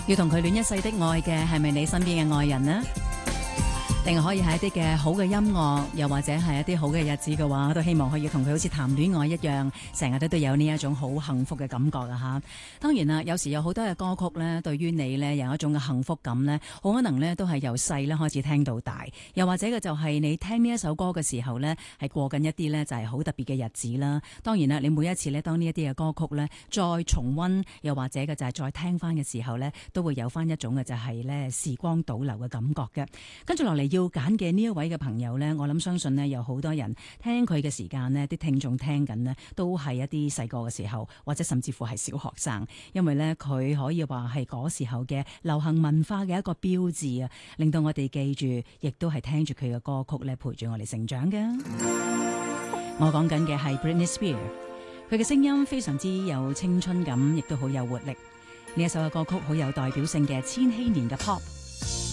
要同佢戀一世的愛嘅係咪你身邊嘅愛人呢？定係可以係一啲嘅好嘅音樂，又或者係一啲好嘅日子嘅話，都希望可以同佢好似談戀愛一樣，成日都有呢一種好幸福嘅感覺啊！吓，當然啦，有時有好多嘅歌曲呢，對於你呢有一種嘅幸福感呢，好可能呢都係由細呢開始聽到大，又或者嘅就係你聽呢一首歌嘅時候呢，係過緊一啲呢就係好特別嘅日子啦。當然啦，你每一次呢，當呢一啲嘅歌曲呢再重溫，又或者嘅就係再聽翻嘅時候呢，都會有翻一種嘅就係呢時光倒流嘅感覺嘅。跟住落嚟要揀嘅呢一位嘅朋友呢，我諗相信呢有好多人聽佢嘅時間呢，啲聽眾聽緊呢都係一啲細個嘅時候，或者甚至乎係小學生，因為呢，佢可以話係嗰時候嘅流行文化嘅一個標誌啊，令到我哋記住，亦都係聽住佢嘅歌曲呢陪住我哋成長嘅。我講緊嘅係 Britney Spears， 佢嘅聲音非常之有青春感，亦都好有活力。呢一首嘅歌曲好有代表性嘅千禧年嘅 pop。